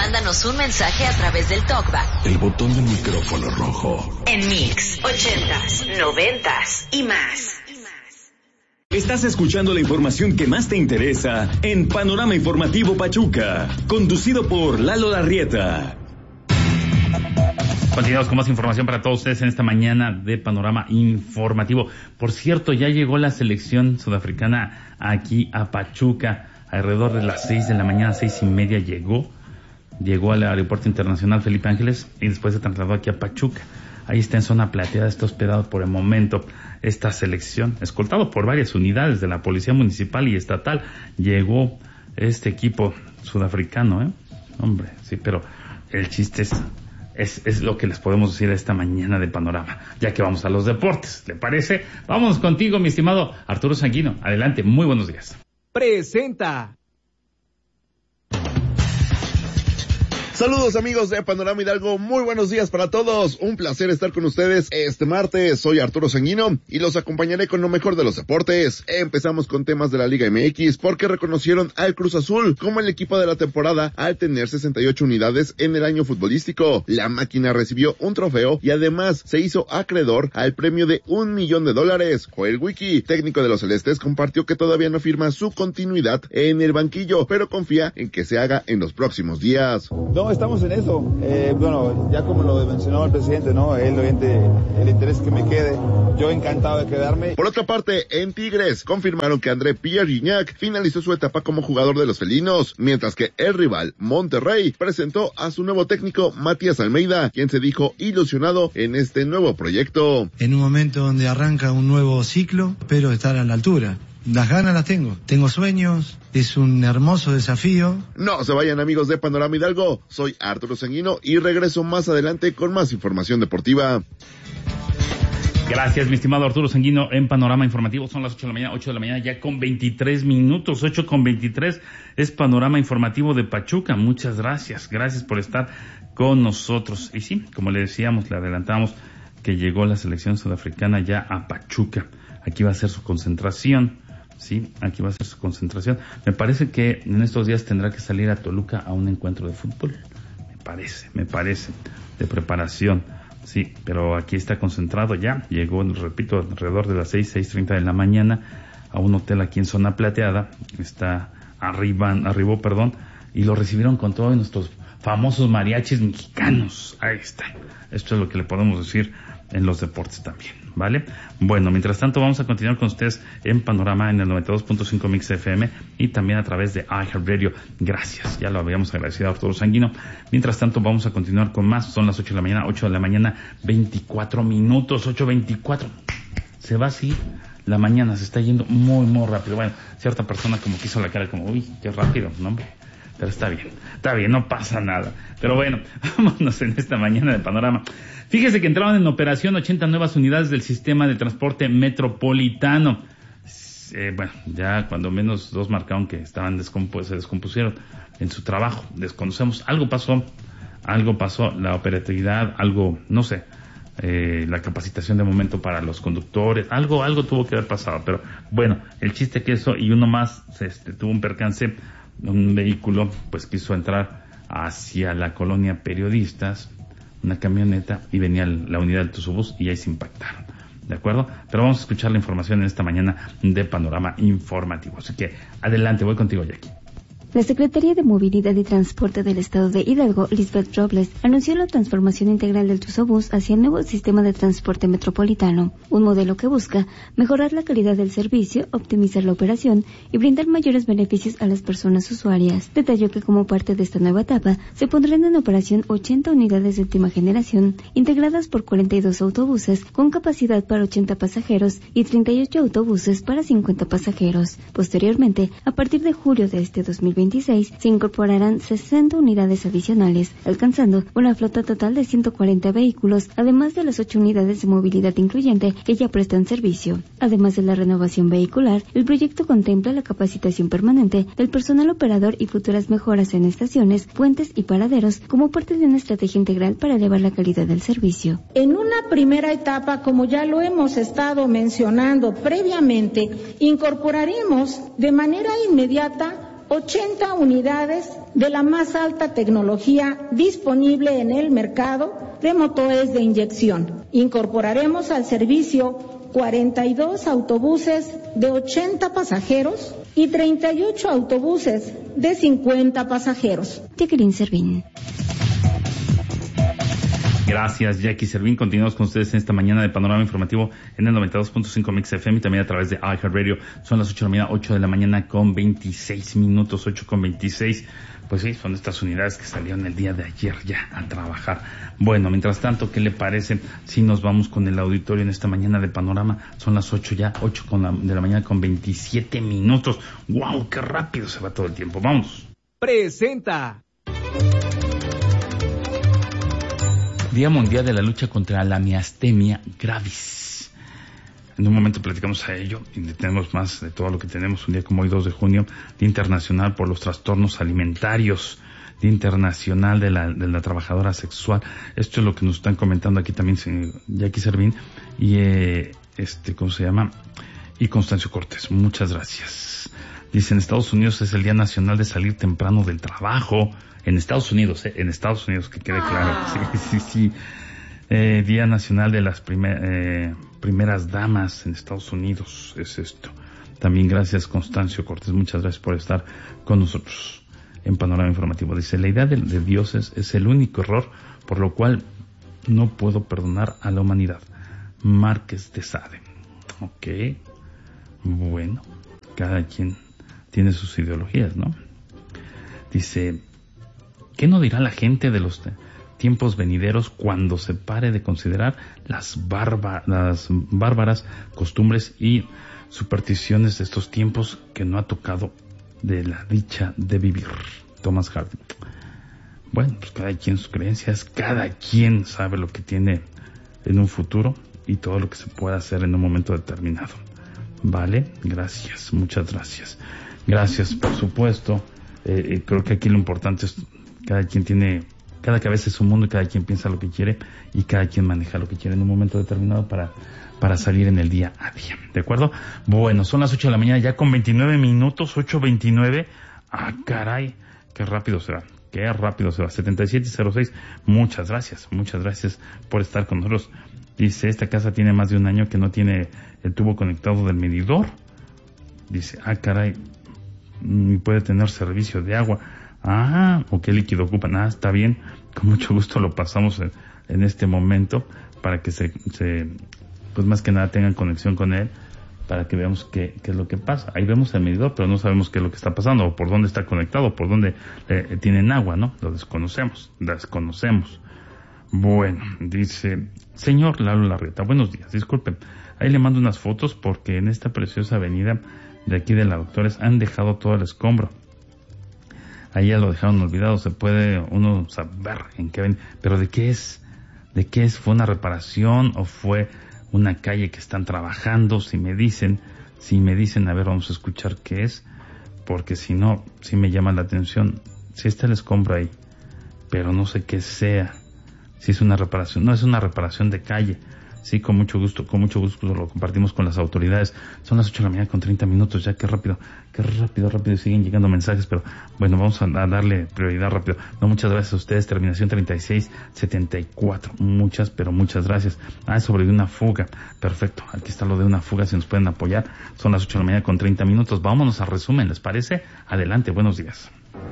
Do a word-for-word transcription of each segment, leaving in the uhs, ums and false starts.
mándanos un mensaje a través del TalkBack. El botón del micrófono rojo. En Mix, ochentas, noventas y más. Estás escuchando la información que más te interesa en Panorama Informativo Pachuca, conducido por Lalo Larrieta. Continuamos con más información para todos ustedes en esta mañana de Panorama Informativo. Por cierto, ya llegó la selección sudafricana aquí a Pachuca. Alrededor de las seis de la mañana, seis y media llegó. Llegó al Aeropuerto Internacional Felipe Ángeles y después se trasladó aquí a Pachuca. Ahí está en zona plateada, está hospedado por el momento esta selección, escoltado por varias unidades de la Policía Municipal y Estatal. Llegó este equipo sudafricano, ¿eh? Hombre, sí, pero el chiste es, es, es lo que les podemos decir esta mañana de Panorama, ya que vamos a los deportes, ¿le parece? Vámonos contigo, mi estimado Arturo Sanguino. Adelante, muy buenos días. Presenta. Saludos amigos de Panorama Hidalgo, muy buenos días para todos, un placer estar con ustedes este martes. Soy Arturo Sanguino y los acompañaré con lo mejor de los deportes. Empezamos con temas de la Liga M X porque reconocieron al Cruz Azul como el equipo de la temporada al tener sesenta y ocho unidades en el año futbolístico. La máquina recibió un trofeo y además se hizo acreedor al premio de un millón de dólares. Joel Wiki, técnico de los Celestes, compartió que todavía no firma su continuidad en el banquillo, pero confía en que se haga en los próximos días. No, estamos en eso. Eh, bueno, ya como lo mencionó el presidente, ¿no? Él obviamente el interés que me quede. Yo encantado de quedarme. Por otra parte, en Tigres confirmaron que André Pierre Gignac finalizó su etapa como jugador de los felinos, mientras que el rival Monterrey presentó a su nuevo técnico Matías Almeida, quien se dijo ilusionado en este nuevo proyecto. En un momento donde arranca un nuevo ciclo, espero estar a la altura. Las ganas las tengo, tengo sueños, es un hermoso desafío. No se vayan amigos de Panorama Hidalgo, soy Arturo Sanguino y regreso más adelante con más información deportiva. Gracias, mi estimado Arturo Sanguino, en Panorama Informativo. Son las ocho de la mañana, ocho de la mañana ya con veintitrés minutos, ocho con veintitrés es Panorama Informativo de Pachuca. Muchas gracias, gracias por estar con nosotros. Y sí, como le decíamos, le adelantamos que llegó la selección sudafricana ya a Pachuca. Aquí va a ser su concentración. Sí, aquí va a ser su concentración. Me parece que en estos días tendrá que salir a Toluca a un encuentro de fútbol. Me parece, me parece, de preparación. Sí, pero aquí está concentrado ya. Llegó, repito, alrededor de las seis, seis treinta de la mañana a un hotel aquí en zona plateada. Está arriba, arribó, perdón, y lo recibieron con todos nuestros famosos mariachis mexicanos. Ahí está. Esto es lo que le podemos decir en los deportes también, ¿vale? Bueno, mientras tanto vamos a continuar con ustedes en Panorama en el noventa y dos punto cinco Mix F M y también a través de iHeartRadio. Gracias, ya lo habíamos agradecido a Arturo Sanguino. Mientras tanto vamos a continuar con más. Son las ocho de la mañana, ocho de la mañana, veinticuatro minutos, ocho veinticuatro. Se va así, la mañana se está yendo muy, muy rápido. Bueno, cierta persona como que hizo la cara como, uy, qué rápido, ¿no, hombre? Pero está bien, está bien, no pasa nada. Pero bueno, vámonos en esta mañana de Panorama. Fíjese que entraron en operación ochenta nuevas unidades del sistema de transporte metropolitano. Eh, bueno, ya cuando menos dos marcaron que estaban descompu- se descompusieron en su trabajo. Desconocemos, algo pasó, algo pasó, la operatividad, algo, no sé, eh, la capacitación de momento para los conductores, algo, algo tuvo que haber pasado. Pero bueno, el chiste que eso, y uno más, este, tuvo un percance. Un vehículo pues quiso entrar hacia la colonia Periodistas, una camioneta, y venía la unidad del Tuzubús y ahí se impactaron, ¿de acuerdo? Pero vamos a escuchar la información en esta mañana de Panorama Informativo, así que adelante, voy contigo, Jackie. La Secretaría de Movilidad y Transporte del Estado de Hidalgo, Lisbeth Robles, anunció la transformación integral del Tuzobús hacia el nuevo sistema de transporte metropolitano, un modelo que busca mejorar la calidad del servicio, optimizar la operación y brindar mayores beneficios a las personas usuarias. Detalló que como parte de esta nueva etapa, se pondrán en operación ochenta unidades de última generación, integradas por cuarenta y dos autobuses con capacidad para ochenta pasajeros y treinta y ocho autobuses para cincuenta pasajeros. Posteriormente, a partir de julio de este dos mil veintiséis, se incorporarán sesenta unidades adicionales, alcanzando una flota total de ciento cuarenta vehículos, además de las ocho unidades de movilidad incluyente que ya prestan servicio. Además de la renovación vehicular, el proyecto contempla la capacitación permanente del personal operador y futuras mejoras en estaciones, puentes y paraderos como parte de una estrategia integral para elevar la calidad del servicio. En una primera etapa, como ya lo hemos estado mencionando previamente, incorporaremos de manera inmediata ochenta unidades de la más alta tecnología disponible en el mercado de motores de inyección. Incorporaremos al servicio cuarenta y dos autobuses de ochenta pasajeros y treinta y ocho autobuses de cincuenta pasajeros. Jacqueline Servín. Gracias, Jackie Servín. Continuamos con ustedes en esta mañana de Panorama Informativo en el noventa y dos punto cinco Mix F M y también a través de iHeartRadio. Son las ocho de la mañana, ocho de la mañana con veintiséis minutos, ocho con veintiséis. Pues sí, son estas unidades que salieron el día de ayer ya a trabajar. Bueno, mientras tanto, ¿qué le parece si nos vamos con el auditorio en esta mañana de Panorama? Son las ocho ya, ocho con la, de la mañana con veintisiete minutos. ¡Wow! ¡Qué rápido se va todo el tiempo! ¡Vamos! Presenta Día Mundial de la Lucha contra la Miastemia Gravis. En un momento platicamos a ello y tenemos más de todo lo que tenemos. Un día como hoy, dos de junio, Día Internacional por los Trastornos Alimentarios, Día Internacional de la, de la Trabajadora Sexual. Esto es lo que nos están comentando aquí también Jackie Servín y, eh, este, ¿cómo se llama? Y Constancio Cortés. Muchas gracias. Dice, en Estados Unidos es el Día Nacional de Salir Temprano del Trabajo. En Estados Unidos, eh, en Estados Unidos, que quede claro. Ah. Sí, sí, sí. Eh, Día Nacional de las primer, eh, Primeras Damas en Estados Unidos es esto. También gracias, Constancio Cortés. Muchas gracias por estar con nosotros en Panorama Informativo. Dice, la idea de, de dioses es el único error por lo cual no puedo perdonar a la humanidad. Márquez de Sade. Ok. Bueno, cada quien tiene sus ideologías, ¿no? Dice, ¿qué no dirá la gente de los tiempos venideros cuando se pare de considerar las, barba, las bárbaras costumbres y supersticiones de estos tiempos que no ha tocado de la dicha de vivir? Thomas Hardy. Bueno, pues cada quien sus creencias, cada quien sabe lo que tiene en un futuro y todo lo que se puede hacer en un momento determinado. Vale, gracias, muchas gracias. Gracias, por supuesto. Eh, creo que aquí lo importante es cada quien tiene, cada cabeza es un mundo y cada quien piensa lo que quiere y cada quien maneja lo que quiere en un momento determinado para, para salir en el día a día. ¿De acuerdo? Bueno, son las ocho de la mañana ya con veintinueve minutos, ocho veintinueve. Ah, caray, qué rápido se va, qué rápido se va. setenta y siete cero seis, muchas gracias, muchas gracias por estar con nosotros. Dice, esta casa tiene más de un año que no tiene el tubo conectado del medidor. Dice, ah, caray, puede tener servicio de agua. Ah, ¿o qué líquido ocupan? Ah, está bien, con mucho gusto lo pasamos en, en este momento para que se, se, pues más que nada tengan conexión con él, para que veamos qué, qué es lo que pasa. Ahí vemos el medidor, pero no sabemos qué es lo que está pasando, o por dónde está conectado, o por dónde eh, tienen agua, ¿no? Lo desconocemos, desconocemos. Bueno, dice, señor Lalo Larrieta, buenos días, disculpen, ahí le mando unas fotos porque en esta preciosa avenida de aquí de la Doctores han dejado todo el escombro. Ahí ya lo dejaron olvidado, se puede uno saber en qué ven, pero de qué es, de qué es, fue una reparación o fue una calle que están trabajando. Si me dicen, si me dicen, a ver, vamos a escuchar qué es, porque si no, si me llama la atención, si está el escombro ahí, pero no sé qué sea, si es una reparación, no es una reparación de calle. Sí, con mucho gusto, con mucho gusto lo compartimos con las autoridades. Son las ocho de la mañana con treinta minutos, ya qué rápido, qué rápido, rápido, siguen llegando mensajes, pero bueno, vamos a, a darle prioridad rápido. No, muchas gracias a ustedes, terminación treinta y seis setenta y cuatro, muchas, pero muchas gracias. Ah, sobre de una fuga, perfecto, aquí está lo de una fuga, si nos pueden apoyar. Son las ocho de la mañana con treinta minutos, vámonos a resumen, ¿les parece? Adelante, buenos días.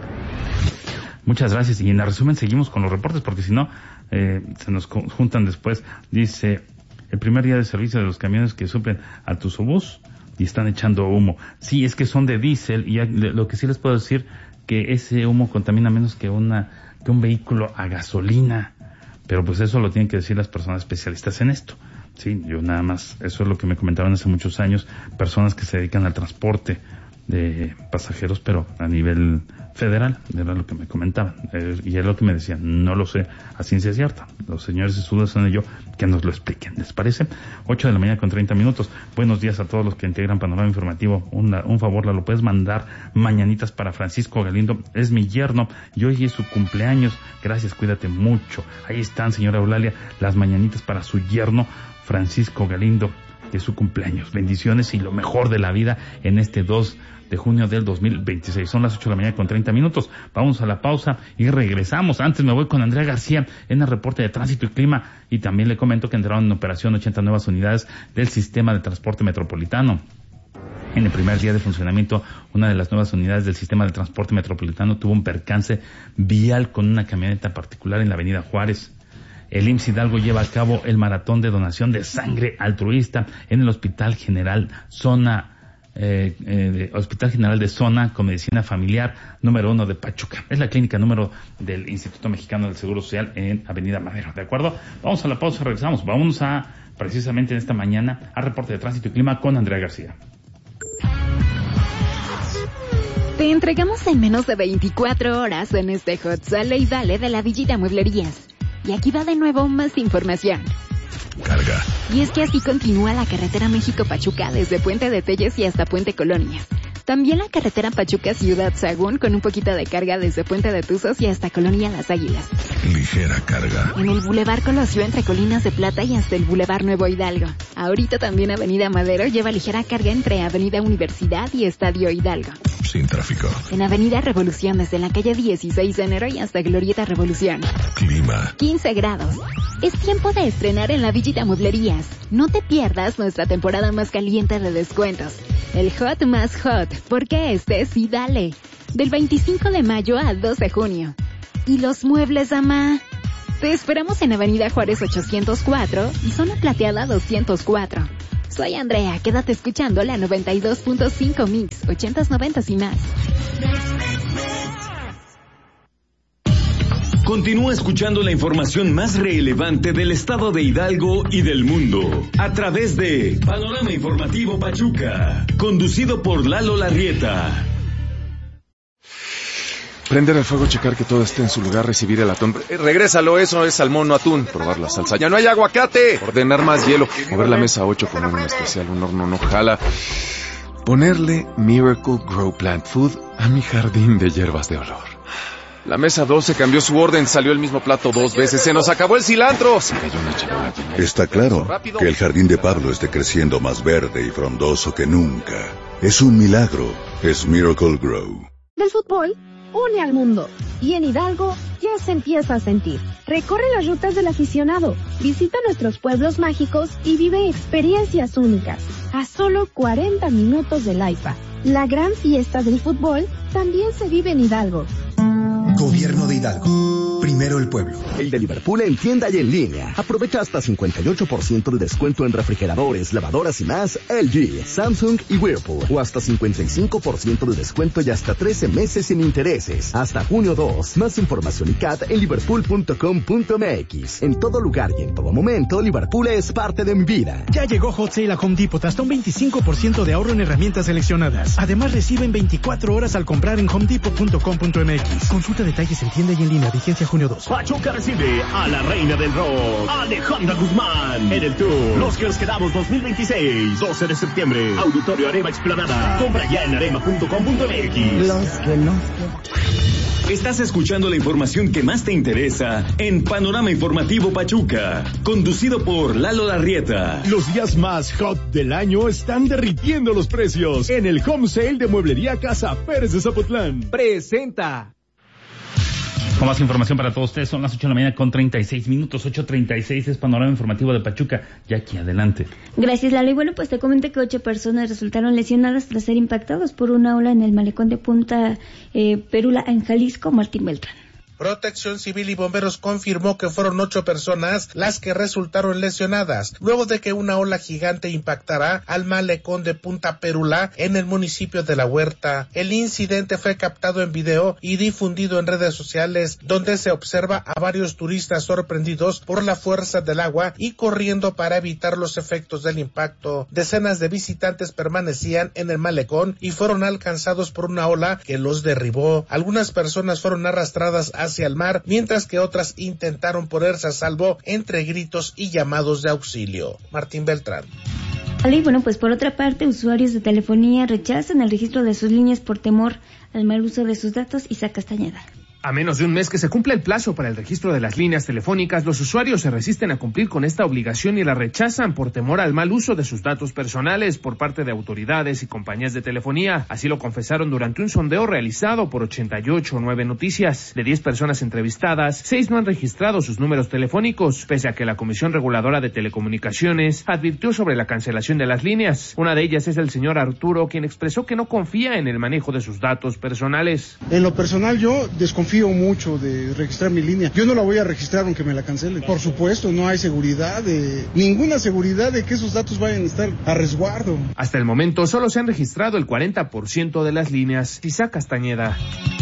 Muchas gracias, y en el resumen seguimos con los reportes, porque si no, eh, se nos juntan después. Dice, el primer día de servicio de los camiones que suplen a Tuzobús y están echando humo. Sí, es que son de diésel, y lo que sí les puedo decir, que ese humo contamina menos que una que un vehículo a gasolina, pero pues eso lo tienen que decir las personas especialistas en esto. Sí, yo nada más, eso es lo que me comentaban hace muchos años, personas que se dedican al transporte de pasajeros, pero a nivel federal, era lo que me comentaban, eh, y es lo que me decían, no lo sé a ciencia cierta, los señores estudios son ellos que nos lo expliquen, ¿les parece? ocho de la mañana con treinta minutos, buenos días a todos los que integran Panorama Informativo. Un, un favor, ¿lo puedes mandar mañanitas para Francisco Galindo? Es mi yerno y hoy es su cumpleaños, gracias, cuídate mucho. Ahí están, señora Eulalia, las mañanitas para su yerno Francisco Galindo, de su cumpleaños. Bendiciones y lo mejor de la vida en este dos de junio del dos mil veintiséis. Son las ocho de la mañana con treinta minutos. Vamos a la pausa y regresamos. Antes me voy con Andrea García en el reporte de tránsito y clima, y también le comento que entraron en operación ochenta nuevas unidades del sistema de transporte metropolitano. En el primer día de funcionamiento, una de las nuevas unidades del sistema de transporte metropolitano tuvo un percance vial con una camioneta particular en la avenida Juárez. El I M S S Hidalgo lleva a cabo el maratón de donación de sangre altruista en el Hospital General Zona Eh, eh, Hospital General de Zona con Medicina Familiar número uno de Pachuca. Es la clínica número del Instituto Mexicano del Seguro Social en Avenida Madero. ¿De acuerdo? Vamos a la pausa, regresamos. Vamos a, precisamente en esta mañana, a reporte de tránsito y clima con Andrea García. Te entregamos en menos de veinticuatro horas en este Hot Sale y Dale de la Villita Mueblerías. Y aquí va de nuevo más información. Carga. Y es que así continúa la carretera México-Pachuca desde Puente de Telles y hasta Puente Colonias. También la carretera Pachuca-Ciudad Sagún con un poquito de carga desde Puente de Tuzos y hasta Colonia Las Águilas. Ligera carga. En el Boulevard Colosio entre Colinas de Plata y hasta el Boulevard Nuevo Hidalgo. Ahorita también Avenida Madero lleva ligera carga entre Avenida Universidad y Estadio Hidalgo. Sin tráfico. En Avenida Revolución desde la calle dieciséis de enero y hasta Glorieta Revolución. Clima. quince grados. Es tiempo de estrenar en la Villita Mueblerías. No te pierdas nuestra temporada más caliente de descuentos. El hot más hot, porque este sí dale. Del veinticinco de mayo al dos de junio. ¿Y los muebles, ama? Te esperamos en Avenida Juárez ochocientos cuatro y Zona Plateada doscientos cuatro. Soy Andrea, quédate escuchando la noventa y dos punto cinco Mix, ochentas, noventas y más. Continúa escuchando la información más relevante del estado de Hidalgo y del mundo a través de Panorama Informativo Pachuca, conducido por Lalo Larrieta. Prender el fuego, checar que todo esté en su lugar, recibir el atún. Eh, regrésalo, eso es salmón, no atún. Probar la salsa. ¡Ya no hay aguacate! Ordenar más hielo. Mover la mesa ocho con un especial, un horno no jala. Ponerle Miracle Grow Plant Food a mi jardín de hierbas de olor. La mesa doce cambió su orden, salió el mismo plato dos veces, se nos acabó el cilantro. Se cayó una charola. Está claro que el jardín de Pablo esté creciendo más verde y frondoso que nunca. Es un milagro, es Miracle Grow. Del fútbol une al mundo y en Hidalgo ya se empieza a sentir. Recorre las rutas del aficionado, visita nuestros pueblos mágicos y vive experiencias únicas. A solo cuarenta minutos del AIFA. La gran fiesta del fútbol también se vive en Hidalgo. Gobierno de Hidalgo. Primero el pueblo. El de Liverpool en tienda y en línea. Aprovecha hasta cincuenta y ocho por ciento de descuento en refrigeradores, lavadoras y más L G, Samsung y Whirlpool. O hasta cincuenta y cinco por ciento de descuento y hasta trece meses sin intereses. Hasta junio dos. Más información y C A T en liverpool punto com punto m x. En todo lugar y en todo momento, Liverpool es parte de mi vida. Ya llegó Hot Sale a Home Depot. Hasta un veinticinco por ciento de ahorro en herramientas seleccionadas. Además, reciben veinticuatro horas al comprar en home depot punto com punto m x. Consulta detalles en tienda y en línea. Vigencia junio dos. Pachuca recibe a la reina del rock, Alejandra Guzmán, en el tour Los que nos quedamos dos mil veintiséis, doce de septiembre, Auditorio Arema Explanada. Compra ya en arema punto com punto m x. Los que nos Estás escuchando la información que más te interesa en Panorama Informativo Pachuca, conducido por Lalo Larrieta. Los días más hot del año están derritiendo los precios en el Home Sale de Mueblería Casa Pérez de Zapotlán. Presenta. Con más información para todos ustedes, son las ocho de la mañana con treinta y seis minutos, ocho treinta y seis es Panorama Informativo de Pachuca. Jackie, adelante. Gracias, Lalo. Y bueno, pues te comenté que ocho personas resultaron lesionadas tras ser impactados por una ola en el malecón de Punta eh, Perula, en Jalisco. Martín Beltrán. Protección Civil y Bomberos confirmó que fueron ocho personas las que resultaron lesionadas, luego de que una ola gigante impactara al malecón de Punta Perula en el municipio de La Huerta. El incidente fue captado en video y difundido en redes sociales, donde se observa a varios turistas sorprendidos por la fuerza del agua y corriendo para evitar los efectos del impacto. Decenas de visitantes permanecían en el malecón y fueron alcanzados por una ola que los derribó. Algunas personas fueron arrastradas a hacia el mar, mientras que otras intentaron ponerse a salvo entre gritos y llamados de auxilio. Martín Beltrán. Y bueno, pues por otra parte, usuarios de telefonía rechazan el registro de sus líneas por temor al mal uso de sus datos. Isaac Castañeda. A menos de un mes que se cumpla el plazo para el registro de las líneas telefónicas, los usuarios se resisten a cumplir con esta obligación y la rechazan por temor al mal uso de sus datos personales por parte de autoridades y compañías de telefonía. Así lo confesaron durante un sondeo realizado por ochenta y ocho punto nueve Noticias. De diez personas entrevistadas, seis no han registrado sus números telefónicos, pese a que la Comisión Reguladora de Telecomunicaciones advirtió sobre la cancelación de las líneas. Una de ellas es el señor Arturo, quien expresó que no confía en el manejo de sus datos personales. En lo personal, yo desconfío mucho de registrar mi línea. Yo no la voy a registrar aunque me la cancelen. Por supuesto, no hay seguridad, de ninguna seguridad de que esos datos vayan a estar a resguardo. Hasta el momento solo se han registrado el cuarenta por ciento de las líneas. Isaac Castañeda.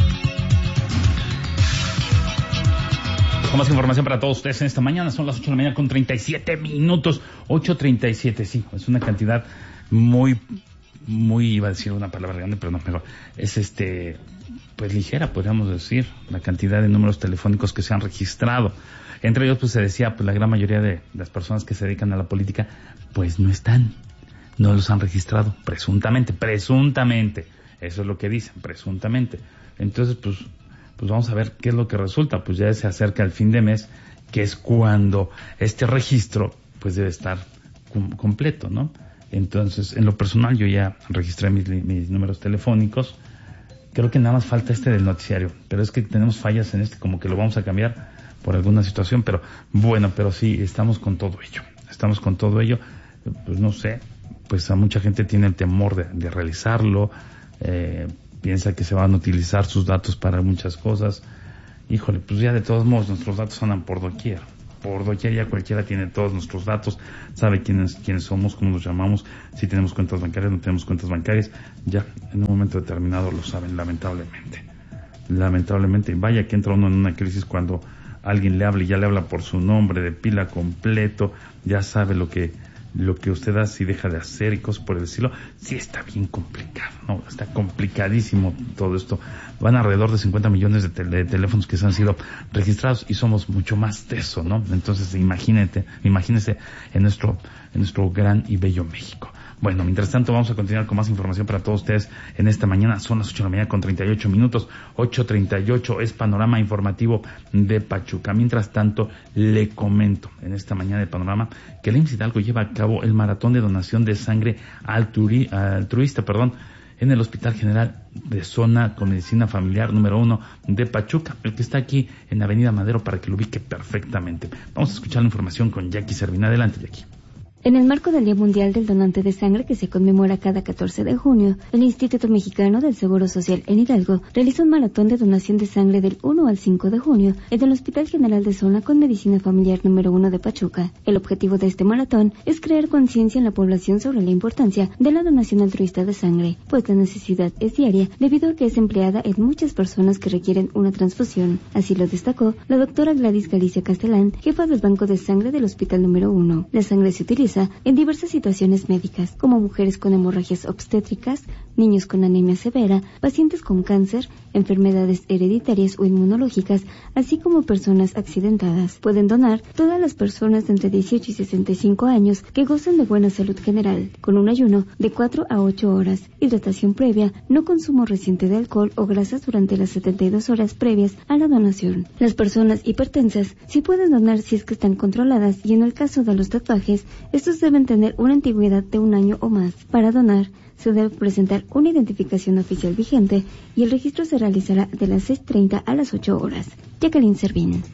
Con más información para todos ustedes en esta mañana, son las ocho de la mañana con treinta y siete minutos, ocho treinta y siete, sí, es una cantidad muy, muy, iba a decir una palabra grande, pero no, mejor, es este, pues ligera, podríamos decir, la cantidad de números telefónicos que se han registrado. Entre ellos, pues se decía, pues la gran mayoría de las personas que se dedican a la política, pues no están, no los han registrado, presuntamente, presuntamente, eso es lo que dicen, presuntamente. Entonces, pues, pues vamos a ver qué es lo que resulta, pues ya se acerca el fin de mes, que es cuando este registro, pues debe estar com- completo, ¿no? Entonces, en lo personal, yo ya registré mis, mis números telefónicos. Creo que nada más falta este del noticiario, pero es que tenemos fallas en este, como que lo vamos a cambiar por alguna situación, pero bueno, pero sí, estamos con todo ello. Estamos con todo ello, pues no sé, pues a mucha gente tiene el temor de, de realizarlo, eh, piensa que se van a utilizar sus datos para muchas cosas. Híjole, pues ya de todos modos nuestros datos andan por doquier. Por doquier ya cualquiera tiene todos nuestros datos, sabe quiénes quiénes somos, cómo nos llamamos, si tenemos cuentas bancarias, no tenemos cuentas bancarias, ya en un momento determinado lo saben, lamentablemente. Lamentablemente, y vaya que entra uno en una crisis cuando alguien le habla y ya le habla por su nombre, de pila completo, ya sabe lo que lo que usted hace y deja de hacer y cosas por el estilo. Sí está bien complicado, no, está complicadísimo todo esto. Van alrededor de cincuenta millones de, tele, de teléfonos que se han sido registrados y somos mucho más de eso, ¿no? Entonces imagínate, imagínese en nuestro, en nuestro gran y bello México. Bueno, mientras tanto vamos a continuar con más información para todos ustedes en esta mañana. Son las ocho de la mañana con treinta y ocho minutos. ocho treinta y ocho es Panorama Informativo de Pachuca. Mientras tanto, le comento en esta mañana de Panorama que el I M S S Hidalgo lleva a cabo el maratón de donación de sangre alturi, altruista, perdón, en el Hospital General de Zona con Medicina Familiar número uno de Pachuca, el que está aquí en Avenida Madero para que lo ubique perfectamente. Vamos a escuchar la información con Jackie Servina. Adelante, Jackie. En el marco del Día Mundial del Donante de Sangre que se conmemora cada catorce de junio, el Instituto Mexicano del Seguro Social en Hidalgo realiza un maratón de donación de sangre del uno al cinco de junio en el Hospital General de Zona con Medicina Familiar número uno de Pachuca. El objetivo de este maratón es crear conciencia en la población sobre la importancia de la donación altruista de sangre, pues la necesidad es diaria debido a que es empleada en muchas personas que requieren una transfusión. Así lo destacó la doctora Gladys Galicia Castelán, jefa del Banco de Sangre del Hospital número uno. La sangre se utiliza en diversas situaciones médicas, como mujeres con hemorragias obstétricas, niños con anemia severa, pacientes con cáncer, enfermedades hereditarias o inmunológicas, así como personas accidentadas. Pueden donar todas las personas de entre dieciocho y sesenta y cinco años que gozan de buena salud general, con un ayuno de cuatro a ocho horas, hidratación previa, no consumo reciente de alcohol o grasas durante las setenta y dos horas previas a la donación. Las personas hipertensas sí pueden donar si es que están controladas y en el caso de los tatuajes, estos deben tener una antigüedad de un año o más. Para donar, se debe presentar una identificación oficial vigente y el registro se realizará de las seis treinta a las ocho horas. Jacqueline Servín.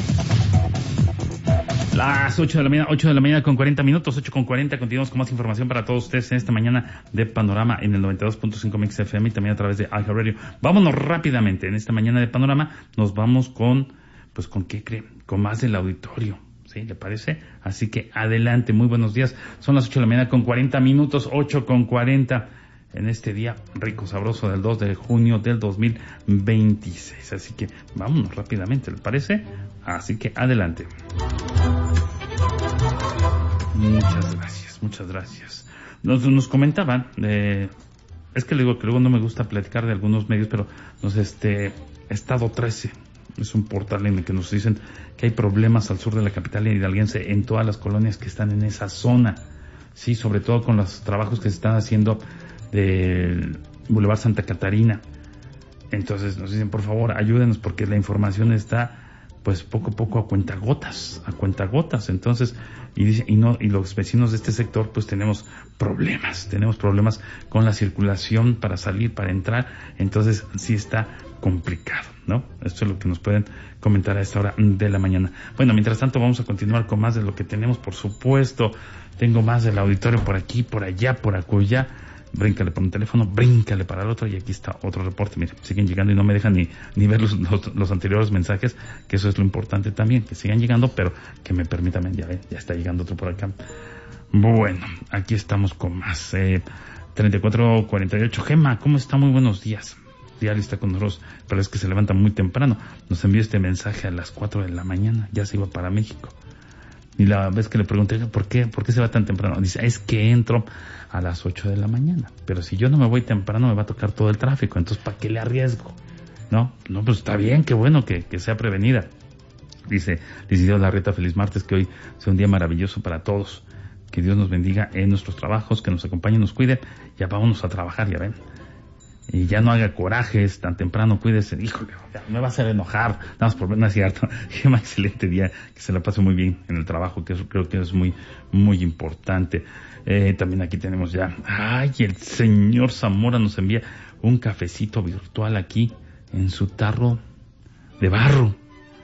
Las ocho de la mañana, ocho de la mañana con cuarenta minutos, ocho con cuarenta, continuamos con más información para todos ustedes en esta mañana de Panorama en el noventa y dos punto cinco Mix F M y también a través de iHeartRadio. Vámonos rápidamente, en esta mañana de Panorama nos vamos con, pues con qué creen, con más del auditorio. ¿Sí? ¿Le parece? Así que adelante, muy buenos días. Son las ocho de la mañana con cuarenta minutos, ocho con cuarenta en este día rico, sabroso del dos de junio del dos mil veintiséis. Así que vámonos rápidamente, ¿le parece? Así que adelante. Muchas gracias, muchas gracias. Nos, nos comentaban, eh, es que le digo que luego no me gusta platicar de algunos medios, pero nos este Estado trece. Es un portal en el que nos dicen que hay problemas al sur de la capital hidalguense en todas las colonias que están en esa zona. Sí, sobre todo con los trabajos que se están haciendo del Boulevard Santa Catarina. Entonces nos dicen, por favor, ayúdenos porque la información está pues poco a poco a cuentagotas, a cuentagotas. Entonces, y dice, y no, y los vecinos de este sector pues tenemos problemas, tenemos problemas con la circulación para salir, para entrar. Entonces sí está complicado, ¿no? Esto es lo que nos pueden comentar a esta hora de la mañana. Bueno, mientras tanto vamos a continuar con más de lo que tenemos, por supuesto. Tengo más del auditorio por aquí, por allá, por acullá. Bríncale por un teléfono, bríncale para el otro, y aquí está otro reporte. Mire, siguen llegando y no me dejan ni, ni ver los, los, los anteriores mensajes, que eso es lo importante también, que sigan llegando, pero que me permitan, ya ven, ya está llegando otro por acá. Bueno, aquí estamos con más. Eh, treinta y cuatro cuarenta y ocho. Gema, ¿cómo está? Muy buenos días. Ya está con nosotros, pero es que se levanta muy temprano. Nos envió este mensaje a las cuatro de la mañana, ya se iba para México. Y la vez que le pregunté, ¿por qué? ¿Por qué se va tan temprano? Dice, es que entro a las ocho de la mañana. Pero si yo no me voy temprano, me va a tocar todo el tráfico. Entonces, ¿para qué le arriesgo? No, no, pues está bien, qué bueno que, que sea prevenida. Dice, licenciado Larrieta, feliz martes, que hoy sea un día maravilloso para todos. Que Dios nos bendiga en nuestros trabajos, que nos acompañe, nos cuide. Ya vámonos a trabajar, ya ven. Y ya no haga corajes tan temprano, cuídese. Híjole, ya me va a hacer enojar. Nada más por ver, no es cierto. Gema, excelente día, que se la pase muy bien en el trabajo, que eso creo que es muy, muy importante. Eh, también aquí tenemos ya, ay, el señor Zamora nos envía un cafecito virtual aquí en su tarro de barro.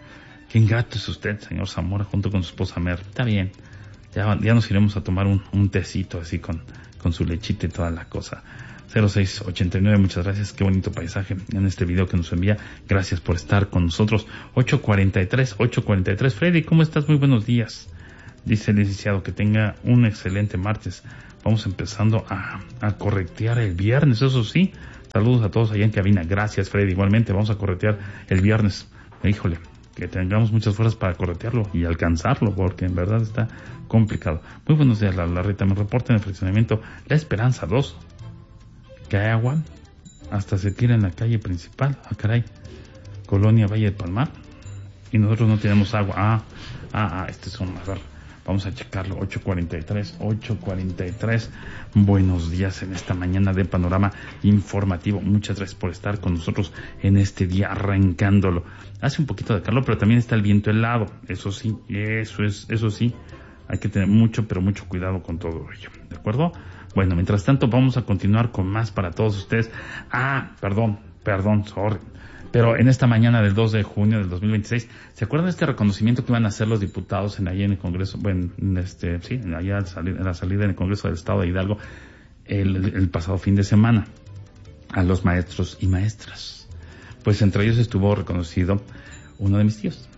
Qué ingrato es usted, señor Zamora, junto con su esposa Mer. Está bien, ya, ya nos iremos a tomar un, un tecito así con, con su lechita y toda la cosa. cero seis ochenta y nueve, muchas gracias, qué bonito paisaje en este video que nos envía, gracias por estar con nosotros. Ocho cuarenta y tres, ocho cuarenta y tres. Freddy, ¿cómo estás? Muy buenos días. Dice el licenciado que tenga un excelente martes. Vamos empezando a, a corretear el viernes, eso sí. Saludos a todos allá en cabina. Gracias, Freddy. Igualmente, vamos a corretear el viernes. Híjole, que tengamos muchas fuerzas para corretearlo y alcanzarlo, porque en verdad está complicado. Muy buenos días, la, la Rita. Me reporta en el fraccionamiento La Esperanza dos. Que hay agua, hasta se tira en la calle principal. Ah, caray. Colonia Valle del Palmar. Y nosotros no tenemos agua. Ah, ah, ah, este es un error. Vamos a checarlo. ocho cuarenta y tres, ocho cuarenta y tres. Buenos días en esta mañana de Panorama Informativo. Muchas gracias por estar con nosotros en este día arrancándolo. Hace un poquito de calor, pero también está el viento helado. Eso sí, eso es, eso sí. Hay que tener mucho, pero mucho cuidado con todo ello. ¿De acuerdo? Bueno, mientras tanto vamos a continuar con más para todos ustedes. Ah, perdón, perdón, sorry. Pero en esta mañana del dos de junio del dos mil veintiséis, ¿se acuerdan de este reconocimiento que iban a hacer los diputados en allá en el Congreso? Bueno, en este, sí, allá en la salida en el Congreso del Estado de Hidalgo el, el pasado fin de semana a los maestros y maestras. Pues entre ellos estuvo reconocido uno de mis tíos,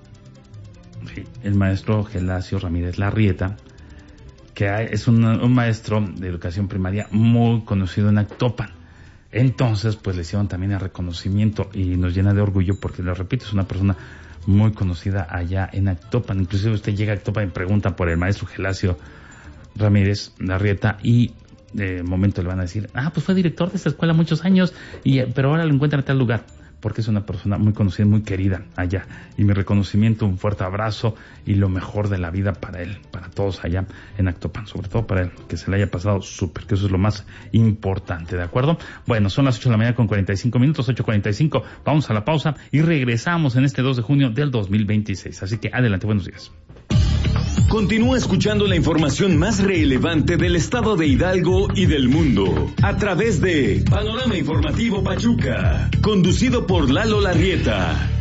sí, el maestro Gelasio Ramírez Larrieta, que es un, un maestro de educación primaria muy conocido en Actopan. Entonces, pues le hicieron también el reconocimiento y nos llena de orgullo porque, les repito, es una persona muy conocida allá en Actopan. Inclusive usted llega a Actopan y pregunta por el maestro Gelasio Ramírez Larrieta y de momento le van a decir, ah, pues fue director de esta escuela muchos años, y pero ahora lo encuentran en tal lugar, porque es una persona muy conocida, muy querida allá. Y mi reconocimiento, un fuerte abrazo y lo mejor de la vida para él, para todos allá en Actopan, sobre todo para él, que se le haya pasado súper, que eso es lo más importante, ¿de acuerdo? Bueno, son las ocho de la mañana con cuarenta y cinco minutos, ocho cuarenta y cinco, vamos a la pausa y regresamos en este dos de junio del dos mil veintiséis. Así que adelante, buenos días. Continúa escuchando la información más relevante del estado de Hidalgo y del mundo a través de Panorama Informativo Pachuca, conducido por Lalo Larrieta.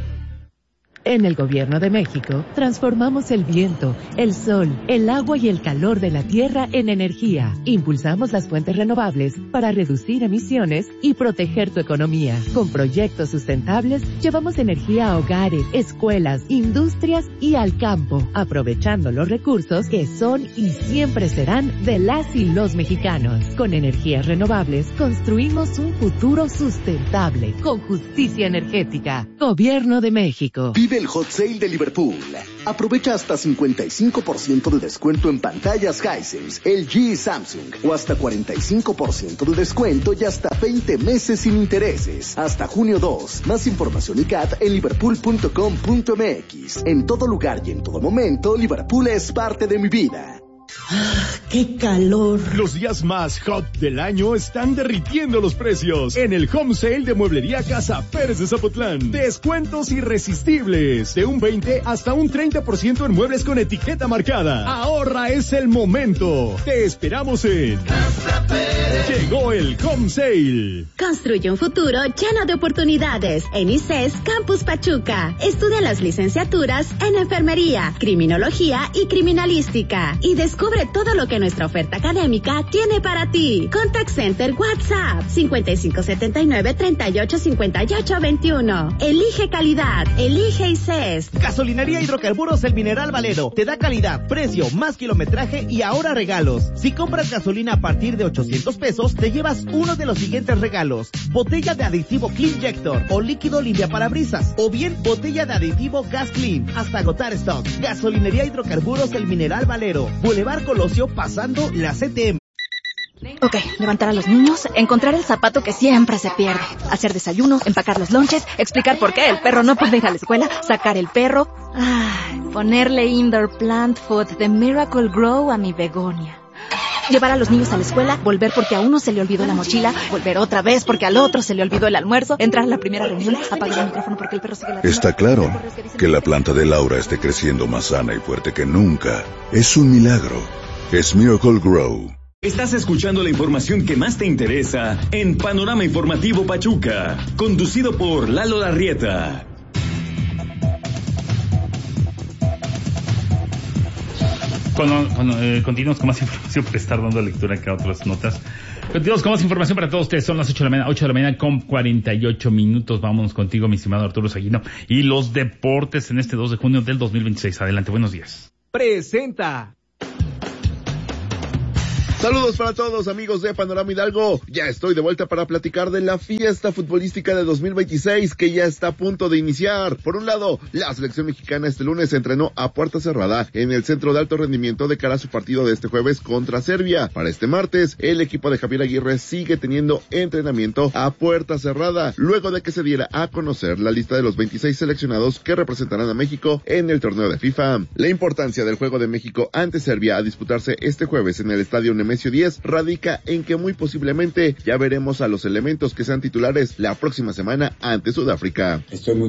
En el Gobierno de México, transformamos el viento, el sol, el agua y el calor de la tierra en energía. Impulsamos las fuentes renovables para reducir emisiones y proteger tu economía. Con proyectos sustentables, llevamos energía a hogares, escuelas, industrias y al campo, aprovechando los recursos que son y siempre serán de las y los mexicanos. Con energías renovables, construimos un futuro sustentable, con justicia energética. Gobierno de México. Vive el Hot Sale de Liverpool. Aprovecha hasta cincuenta y cinco por ciento de descuento en pantallas Hisense, L G y Samsung, o hasta cuarenta y cinco por ciento de descuento y hasta veinte meses sin intereses. Hasta junio dos. Más información y C A T en liverpool punto com punto m x. En todo lugar y en todo momento, Liverpool es parte de mi vida. ¡Ah, qué calor! Los días más hot del año están derritiendo los precios en el home sale de Mueblería Casa Pérez de Zapotlán. Descuentos irresistibles de un veinte hasta un treinta por ciento en muebles con etiqueta marcada. Ahorra, es el momento. Te esperamos en Casa Pérez. Llegó el home sale. Construye un futuro lleno de oportunidades en I C E S Campus Pachuca. Estudia las licenciaturas en enfermería, criminología y criminalística y descubre todo lo que nuestra oferta académica tiene para ti. Contact Center WhatsApp cincuenta y cinco setenta y nueve treinta y ocho cincuenta y ocho veintiuno. Elige calidad, elige I C E S. Gasolinería Hidrocarburos El Mineral Valero te da calidad, precio, más kilometraje y ahora regalos. Si compras gasolina a partir de ochocientos pesos, te llevas uno de los siguientes regalos: botella de aditivo Cleanjector o líquido limpia parabrisas, o bien botella de aditivo Gas Clean hasta agotar stock. Gasolinería Hidrocarburos El Mineral Valero, Boulevard Colosio pasando la C T M. Ok, levantar a los niños, encontrar el zapato que siempre se pierde, hacer desayuno, empacar los lonches, explicar por qué el perro no puede ir a la escuela, sacar el perro, ay, ponerle indoor plant food de Miracle Grow a mi begonia. Llevar a los niños a la escuela, volver porque a uno se le olvidó la mochila, volver otra vez porque al otro se le olvidó el almuerzo, entrar a la primera reunión, apagar el micrófono porque el perro sigue ladrando. Está claro que la planta de Laura esté creciendo más sana y fuerte que nunca. Es un milagro. Es Miracle Grow. Estás escuchando la información que más te interesa en Panorama Informativo Pachuca, conducido por Lalo Larrieta. Cuando, cuando eh, continuamos con más información para estar dando lectura acá a otras notas. Continuamos con más información para todos ustedes. Son las ocho de la mañana, ocho de la mañana con cuarenta y ocho minutos. Vámonos contigo, mi estimado Arturo Saguino. Y los deportes en este dos de junio del dos mil veintiséis. Adelante, buenos días. Presenta. Saludos para todos, amigos de Panorama Hidalgo. Ya estoy de vuelta para platicar de la fiesta futbolística de dos mil veintiséis que ya está a punto de iniciar. Por un lado, la selección mexicana este lunes se entrenó a puerta cerrada en el Centro de Alto Rendimiento de cara a su partido de este jueves contra Serbia. Para este martes, el equipo de Javier Aguirre sigue teniendo entrenamiento a puerta cerrada, luego de que se diera a conocer la lista de los veintiséis seleccionados que representarán a México en el torneo de FIFA. La importancia del juego de México ante Serbia a disputarse este jueves en el Estadio Nemesio diez radica en que muy posiblemente ya veremos a los elementos que sean titulares la próxima semana ante Sudáfrica. Estoy muy